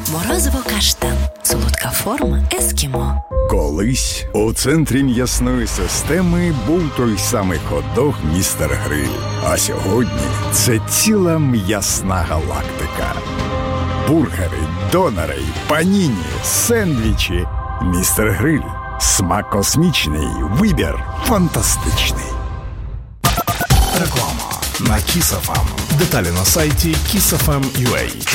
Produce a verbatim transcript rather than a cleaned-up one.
Морозиво каштан. Солодка форма ескімо. Колись у центрі м'ясної системи був той самий хот-дог «Містер Гриль». А сьогодні це ціла м'ясна галактика. Бургери, донери, паніні, сендвічі. «Містер Гриль». Смак космічний, вибір фантастичний. Реклама на Kiss еф ем. Деталі на сайті kiss еф ем крапка ю а.